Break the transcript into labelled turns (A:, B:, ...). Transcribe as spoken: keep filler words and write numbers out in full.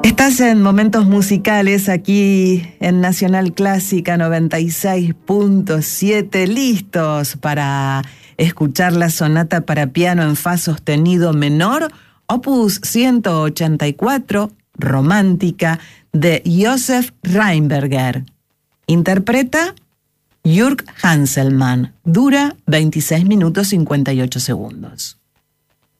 A: Estás en Momentos Musicales aquí en Nacional Clásica noventa y seis punto siete, listos para escuchar la sonata para piano en fa sostenido menor, opus ciento ochenta y cuatro, romántica, de Josef Rheinberger. Interpreta Jörg Hanselmann. Dura veintiséis minutos cincuenta y ocho segundos.